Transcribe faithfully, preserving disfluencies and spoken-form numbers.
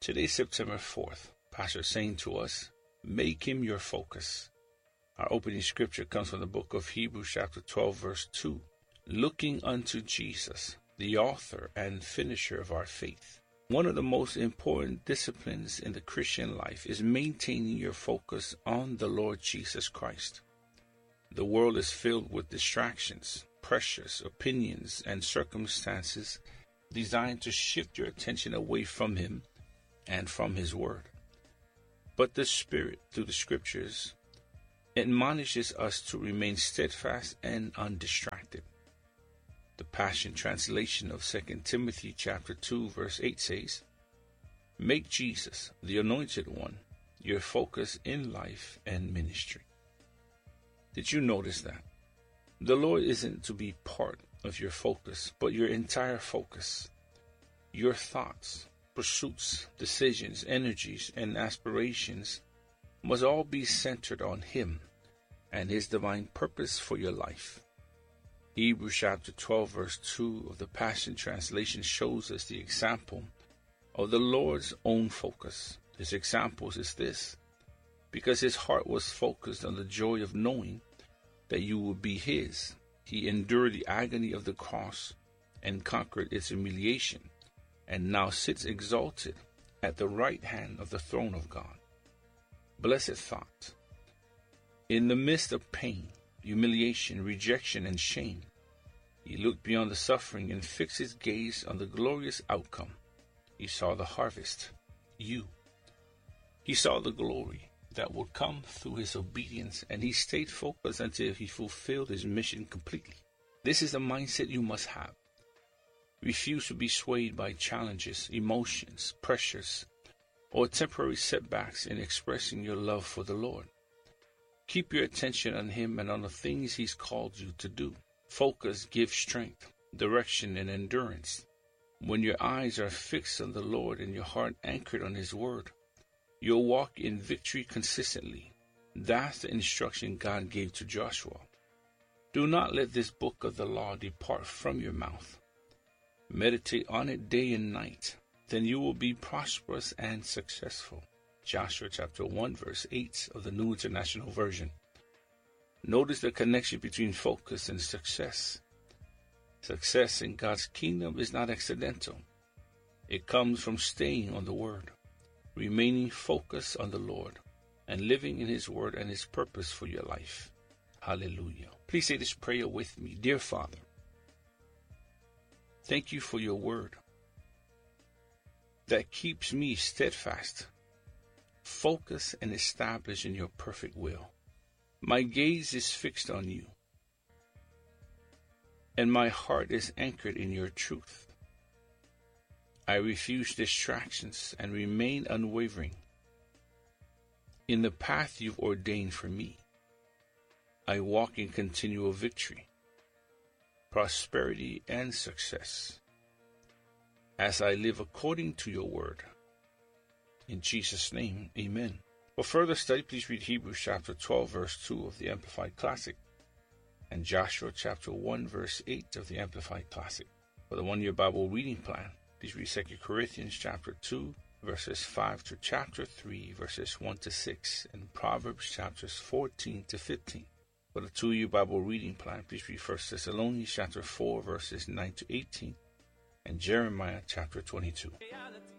Today, September fourth, Pastor is saying to us, make him your focus. Our opening scripture comes from the book of Hebrews chapter twelve, verse two. Looking unto Jesus, the author and finisher of our faith. One of the most important disciplines in the Christian life is maintaining your focus on the Lord Jesus Christ. The world is filled with distractions, pressures, opinions, and circumstances designed to shift your attention away from Him and from His Word. But the Spirit, through the Scriptures, admonishes us to remain steadfast and undistracted. The Passion Translation of Second Timothy chapter two, verse eight says, make Jesus, the Anointed One, your focus in life and ministry. Did you notice that? The Lord isn't to be part of your focus, but your entire focus. Your thoughts, pursuits, decisions, energies, and aspirations must all be centered on Him and His divine purpose for your life. Hebrews chapter twelve, verse two of the Passion Translation shows us the example of the Lord's own focus. His example is this: because His heart was focused on the joy of knowing that you would be His, He endured the agony of the cross and conquered its humiliation, and now sits exalted at the right hand of the throne of God. Blessed thought. In the midst of pain, humiliation, rejection, and shame, He looked beyond the suffering and fixed His gaze on the glorious outcome. He saw the harvest, you. He saw the glory that would come through His obedience, and He stayed focused until He fulfilled His mission completely. This is the mindset you must have. Refuse to be swayed by challenges, emotions, pressures, or temporary setbacks in expressing your love for the Lord. Keep your attention on Him and on the things He's called you to do. Focus gives strength, direction, and endurance. When your eyes are fixed on the Lord and your heart anchored on His Word, you'll walk in victory consistently. That's the instruction God gave to Joshua. Do not let this book of the law depart from your mouth. Meditate on it day and night. Then you will be prosperous and successful. Joshua chapter one, verse eight of the New International Version. Notice the connection between focus and success. Success in God's kingdom is not accidental. It comes from staying on the Word, remaining focused on the Lord, and living in His Word and His purpose for your life. Hallelujah. Please say this prayer with me. Dear Father, thank You for Your Word that keeps me steadfast, focused, and established in Your perfect will. My gaze is fixed on You, and my heart is anchored in Your truth. I refuse distractions and remain unwavering in the path You've ordained for me. I walk in continual victory, prosperity, and success as I live according to Your Word. In Jesus' name, amen. For further study, please read Hebrews chapter twelve, verse two of the Amplified Classic, and Joshua chapter one, verse eight of the Amplified Classic. For the one-year Bible reading plan, please read Second Corinthians chapter two, verses five to chapter three, verses one to six, and Proverbs chapters fourteen to fifteen. For the two-year Bible reading plan, please read First Thessalonians chapter four, verses nine to eighteen, and Jeremiah chapter twenty-two.